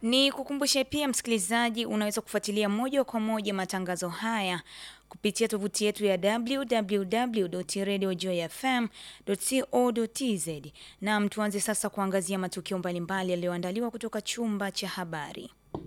Ni kukumbushe pia msikilizaji, unaweza kufuatilia moja kwa moja matangazo haya kupitia tovuti yetu ya www.radiojoyfm.co.tz. Na tuanze sasa kuangazia matukio mbalimbali yaliyoandaliwa kutoka chumba cha habari.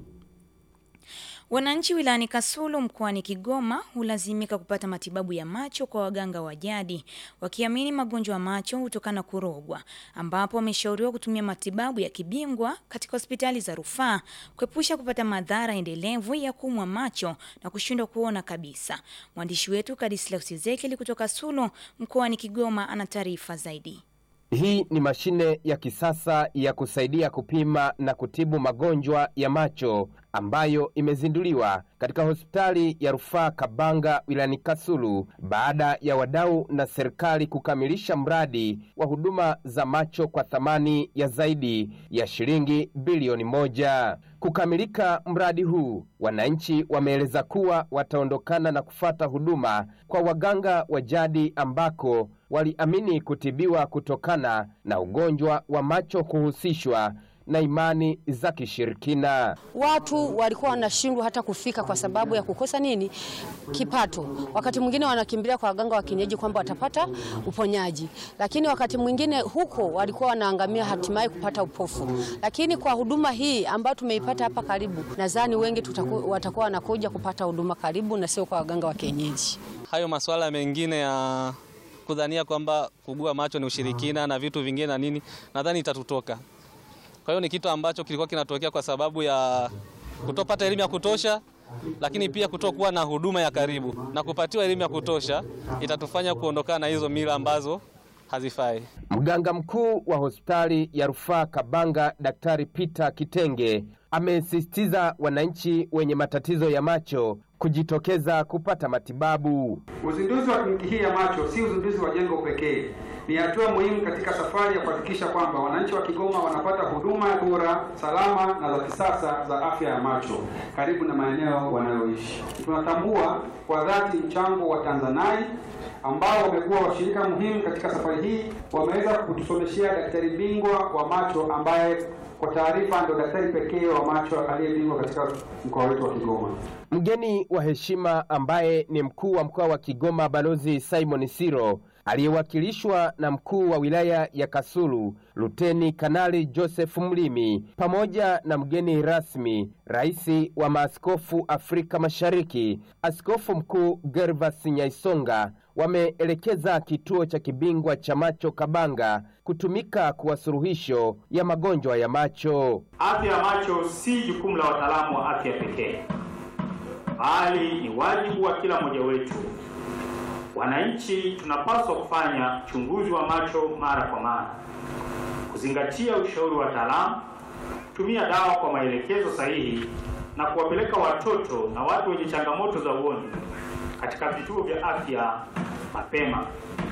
Wananchi wilayani Kasulu mkoani Kigoma hulazimika kupata matibabu ya macho kwa waganga wa jadi, wakiamini magonjwa ya macho hutokana kurogwa, ambapo wameshauriwa kutumia matibabu ya kibingwa katika hospitali za rufaa kuepusha kupata madhara endelevu ya kuumwa macho na kushindwa kuona kabisa. Mwandishi wetu Kadislaus Ezekiel kutoka Kasulu mkoani Kigoma ana taarifa zaidi. Hii ni mashine ya kisasa ya kusaidia kupima na kutibu magonjwa ya macho ambayo imezinduliwa katika hospitali ya rufaa Kabanga wilayani Kasulu baada ya wadau na serikali kukamilisha mradi wa huduma za macho kwa thamani ya zaidi ya shilingi bilioni 1. Kukamilika mradi huu, wananchi wameeleza kuwa wataondokana na kufata huduma kwa waganga wa jadi ambako waliamini kutibiwa kutokana na ugonjwa wa macho kuhusishwa na imani za kishirikina. Watu walikuwa wanashindwa hata kufika kwa sababu ya kukosa nini? Kipato. Wakati mwingine wanakimbilia kwa waganga wa kienyeji kwamba watapata uponyaji. Lakini wakati mwingine huko walikuwa wanaangamia hatimaye kupata upofu. Lakini kwa huduma hii ambayo tumeipata hapa karibu, nadhani wengi watakuwa wanakuja kupata huduma karibu na sio kwa waganga wa kienyeji. Hayo masuala mengine ya kudhania kwamba kugua macho ni ushirikina na vitu vingine na nini, nadhani itatutoka. Kwa hiyo ni kitu ambacho kilikuwa kinatokea kwa sababu ya kutopata elimu ya kutosha, lakini pia kutokuwa na huduma ya karibu. Na kupatiwa elimu ya kutosha itatufanya kuondokana na hizo mila ambazo hazifai. Mganga mkuu wa hospitali ya rufaa Kabanga, Daktari Peter Kitenge, amesisitiza wananchi wenye matatizo ya macho kujitokeza kupata matibabu. Uzinduzi wa kliniki hii ya macho si uzinduzi wa jengo pekee. Ni hatua muhimu katika safari ya kuhakikisha kwamba wananchi wa Kigoma wanapata huduma bora, salama na za kisasa za afya ya macho karibu na maeneo wanayoishi. Tunatambua kwa dhati mchango wa Tanzania ambao wamekuwa washirika muhimu katika safari hii. Wameweza kutusomeshia daktari bingwa wa macho ambaye kwa taarifa ndio daktari pekee wa macho aliyebingwa katika mkoa wetu wa Kigoma. Mgeni wa heshima ambaye ni mkuu wa mkoa wa Kigoma Balozi Simon Siro, aliyewakilishwa na mkuu wa wilaya ya Kasulu Luteni Kanali Joseph Mlimi, pamoja na mgeni rasmi Rais wa Maaskofu Afrika Mashariki Askofu Mkuu Gervas Nyaisonga, wameelekeza kituo cha kibingwa cha macho Kabanga kutumika kuwa suluhisho ya magonjwa ya macho. Afya ya macho si jukumu la wataalamu wa afya pekee, bali ni wajibu wa kila mmoja wetu. Wananchi tunapaswa kufanya uchunguzi wa macho mara kwa mara, kuzingatia ushauri wa wataalamu, kutumia dawa kwa maelekezo sahihi na kuwapeleka watoto na watu wenye changamoto za uoni katika vituo vya afya mapema.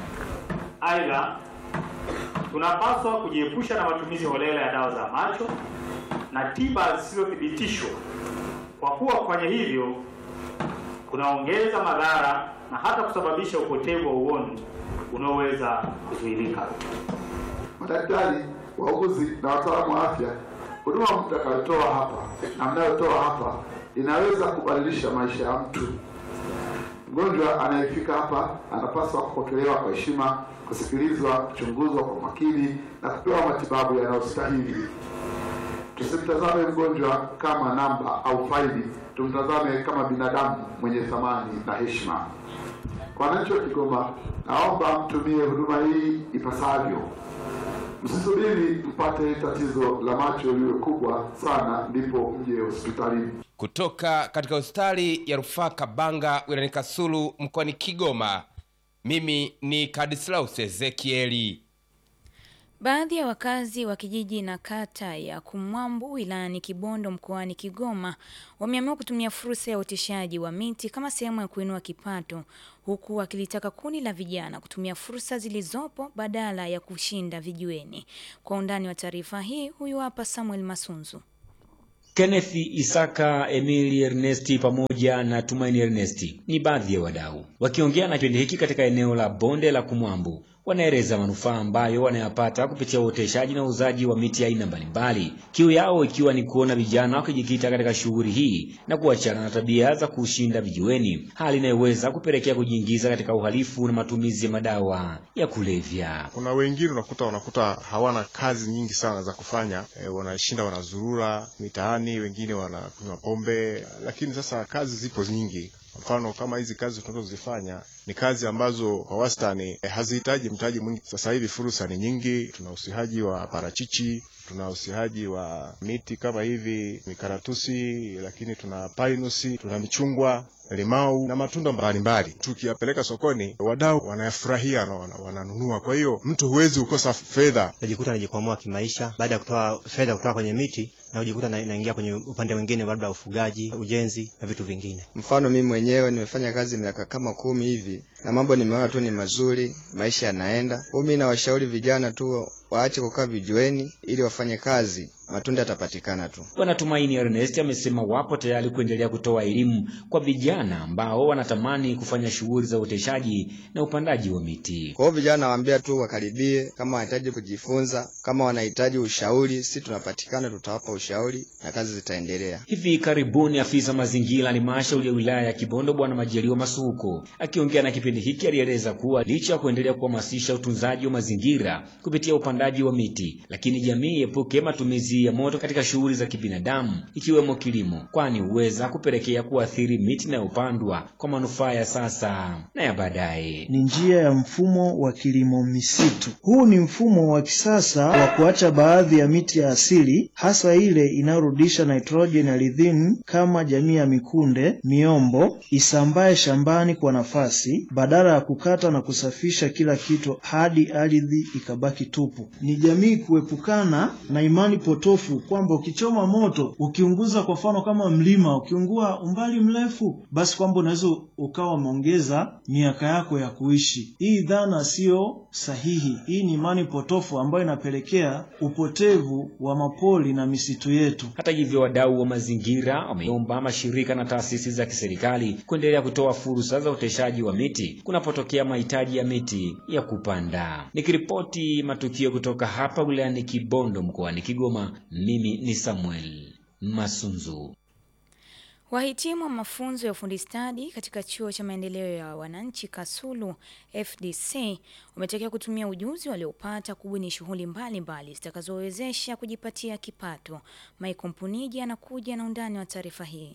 Aidha, tunapaswa kujiepusha na matumizi holela ya dawa za macho na tiba zisizothibitishwa, kwa kuwa kufanya hivyo kunaongeza madhara na hata kusababisha upotevu wa uoni unaoweza kuzuilika. Madaktari, wauguzi na wataalamu wa afya, huduma mtakayotoa hapa na mnayotoa hapa inaweza kubadilisha maisha ya mtu. Mgonjwa anayefika hapa anapaswa kupokelewa kwa heshima, kusikilizwa, kuchunguzwa kwa makini na kupewa matibabu yanayostahili. Tusimtazame mgonjwa kama namba au faili, tumtazame kama binadamu mwenye thamani na heshima. Kwa wananchi wa Kigoma, naomba mtumie huduma hii ipasavyo. Msisubiri mpate tatizo la macho liwe kubwa sana ndipo mje hospitalini. Kutoka katika hospitali ya rufaa Kabanga wilayani Kasulu mkoani Kigoma, mimi ni Kadislaus Ezekieli. Baadhi ya wakazi wa kijiji na kata ya Kumwambu wilayani Kibondo mkoani Kigoma wameamua kutumia fursa ya uoteshaji wa miti kama sehemu ya kuinua kipato, huku wakilitaka kundi la vijana kutumia fursa zilizopo badala ya kushinda vijiweni. Kwa undani wa taarifa hii, huyu hapa Samuel Masunzu. Kenneth Isaka, Emily Ernesti pamoja na Tumaini Ernesti ni baadhi ya wadau wakiongea na kipindi hiki katika eneo la bonde la Kumwambu. wanaeleza manufaa ambayo wanayapata kupitia uoteshaji na uuzaji wa miti aina mbalimbali. Kiu yao ikiwa ni kuona vijana wakijikita katika shughuli hii na kuachana na tabia za kushinda vijiweni, hali inayoweza kupelekea kujiingiza katika uhalifu na matumizi ya madawa ya kulevya. Kuna wengine unakuta hawana kazi nyingi sana za kufanya, wanashinda wanazurura mitaani, wengine wanakunywa pombe, lakini sasa kazi zipo nyingi. Mfano kama hizi kazi tunazozifanya ni kazi ambazo kwa wastani hazihitaji mtaji mwingi. Sasa hivi fursa ni nyingi, tuna usihaji wa parachichi, tuna usihaji wa miti kama hivi mikaratusi, lakini tuna pinusi, tuna michungwa, limau na matunda mbalimbali. Tukiyapeleka sokoni, wadau wanayafurahia na wananunua. Kwa hiyo mtu huwezi kukosa fedha. Najikuta najikwamua kimaisha baada ya kutoa fedha kutoka kwenye miti, na kujikuta naingia kwenye upande mwingine, labda ufugaji, ujenzi na vitu vingine. Mfano mimi mwenyewe nimefanya kazi miaka kama 10 hivi na mambo nimeona tu ni mazuri, maisha yanaenda. Mimi nawashauri vijana tu waache kukaa vijiweni ili wafanye kazi, matunda yatapatikana tu. Bwana Tumaini Ernest amesema wapo tayari kuendelea kutoa elimu kwa vijana ambao wanatamani kufanya shughuli za uteshaji na upandaji wa miti. Kwa hiyo vijana waambia tu wakaribie, kama wanahitaji kujifunza, kama wanahitaji ushauri, sisi tunapatikana, tutawapa ushauri na kazi zitaendelea. Hivi karibuni afisa mazingira halmashauri ya wilaya ya Kibondo Bwana Majaliwa Masuko akiongea na kipindi hiki alieleza kuwa licha ya kuendelea kuhamasisha utunzaji wa mazingira kupitia upandaji wa miti, lakini jamii epuke matumizi ya moto katika shughuli za kibinadamu ikiwemo kilimo, kwani huweza kupelekea kuathiri miti na upandwa kwa manufaa ya sasa na ya baadaye. Ni njia ya mfumo wa kilimo misitu. Huu ni mfumo wa kisasa wa kuacha baadhi ya miti ya asili, hasa ile inayorudisha nitrogen ardhini kama jamii ya mikunde, miombo, isambae shambani kwa nafasi badala ya kukata na kusafisha kila kitu hadi ardhi ikabaki tupu. Ni jamii kuepukana na imani potofu kwamba ukichoma moto, ukiunguza kwa mfano kama mlima, ukiungua umbali mrefu, basi kwamba unaweza ukawa umeongeza miaka yako ya kuishi. Hii dhana sio sahihi. Hii ni imani potofu ambayo inapelekea upotevu wa mapori na misitu yetu. Hata hivyo, wadau wa mazingira wameomba mashirika na taasisi za kiserikali kuendelea kutoa fursa za uteshaji wa miti kunapotokea mahitaji ya miti ya kupanda. Nikiripoti matukio kutoka hapa wilayani Kibondo mkoani Kigoma, mimi ni Samuel Masunzu. Wahitimu wa mafunzo ya ufundi stadi katika chuo cha maendeleo ya wananchi Kasulu FDC wametakiwa kutumia ujuzi waliopata kubuni shughuli mbalimbali zitakazowezesha kujipatia kipato. Michael Mpuniji anakuja na undani wa taarifa hii.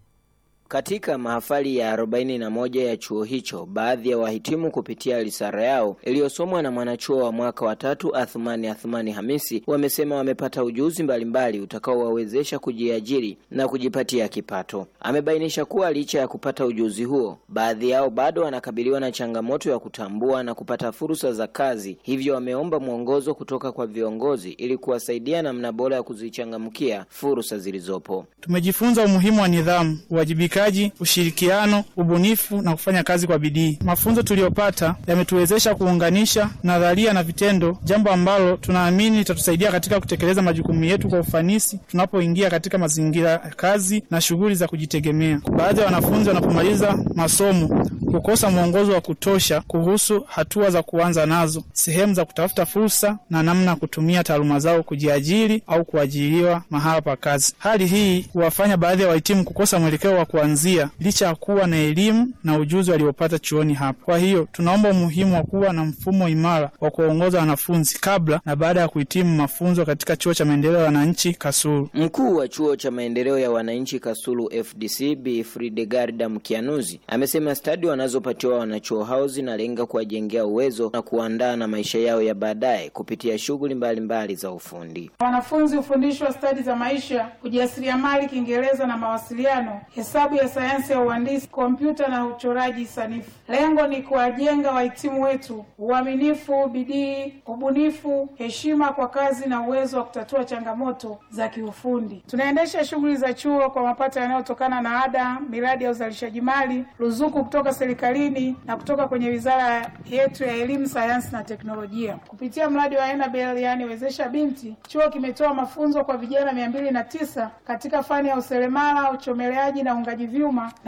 Katika mahafali ya 41 ya chuo hicho, baadhi ya wahitimu kupitia risala yao iliyosomwa na mwanachuo wa mwaka wa 3 Athmani Hamisi wamesema wamepata ujuzi mbalimbali utakaowawezesha kujiajiri na kujipatia kipato. Amebainisha kuwa licha ya kupata ujuzi huo, baadhi yao bado wanakabiliwa na changamoto ya kutambua na kupata fursa za kazi, hivyo wameomba mwongozo kutoka kwa viongozi ili kuwasaidia namna bora ya kuzichangamkia fursa zilizopo. Tumejifunza umuhimu wa nidhamu, uwajibikaji, ushirikiano, ubunifu na kufanya kazi kwa bidii. Mafunzo tuliyopata yametuwezesha kuunganisha nadharia na vitendo, jambo ambalo tunaamini litatusaidia katika kutekeleza majukumu yetu kwa ufanisi tunapoingia katika mazingira ya kazi na shughuli za kujitegemea. Baadhi ya wanafunzi wanapomaliza masomo kukosa mwongozo wa kutosha kuhusu hatua za kuanza nazo, sehemu za kutafuta fursa na namna kutumia taaluma zao kujiajiri au kuajiriwa mahala pa kazi. Hali hii huwafanya baadhi ya wahitimu kukosa mwelekeo wa kuanzia licha ya kuwa na elimu na ujuzi waliopata chuoni hapa. Kwa hiyo tunaomba umuhimu wa kuwa na mfumo imara wa kuongoza wanafunzi kabla na baada ya kuhitimu mafunzo katika chuo cha maendeleo ya wananchi Kasulu. Mkuu wa chuo cha maendeleo ya wananchi Kasulu FDC Bi Fridegarda Mkianuzi amesema stadi wanazopatiwa wanachuo hao zinalenga kuwajengea uwezo na kuandaa na maisha yao ya baadaye kupitia shughuli mbalimbali za ufundi. Wanafunzi hufundishwa stadi za maisha, ujasiriamali, Kiingereza na mawasiliano, hesabu ya sayansi ya uhandisi, kompyuta na uchoraji sanifu. Lengo ni kuwajenga wahitimu wetu uaminifu, bidii, ubunifu, heshima kwa kazi na uwezo wa kutatua changamoto za kiufundi. Tunaendesha shughuli za chuo kwa mapato yanayotokana na ada, miradi ya uzalishaji mali, ruzuku kutoka serikalini na kutoka kwenye wizara yetu ya elimu, sayansi na teknolojia. Kupitia mradi wa Enabel, yani wezesha binti, chuo kimetoa mafunzo kwa vijana 209 katika fani ya useremala, uchomeleaji na ungaji vyuma.